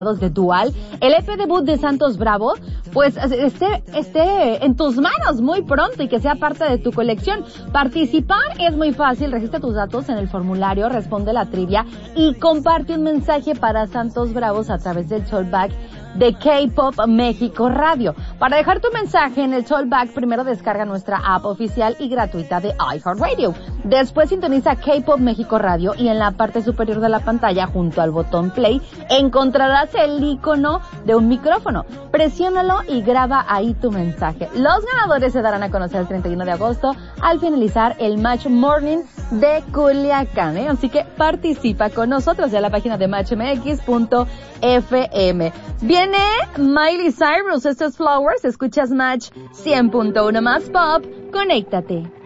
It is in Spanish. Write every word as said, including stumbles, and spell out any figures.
de Dual, el E P debut de Santos Bravo, pues esté, esté en tus manos muy pronto y que sea parte de tu colección. Participar es muy fácil, registra tus datos en el formulario, responde la trivia y comparte un mensaje para Santos Bravos a través del Talkback de K-Pop México Radio. Para dejar tu mensaje en el Talkback, primero descarga nuestra app oficial y gratuita de iHeartRadio. Después sintoniza K-Pop México Radio y en la parte superior de la pantalla, junto al botón Play, encontrarás el icono de un micrófono. Presiónalo y graba ahí tu mensaje. Los ganadores se darán a conocer el treinta y uno de agosto al finalizar el Match Morning de Culiacán, ¿eh? Así que participa con nosotros en la página de match m x punto f m. Viene Miley Cyrus, esto es Flowers, escuchas Match cien punto uno más Pop, conéctate.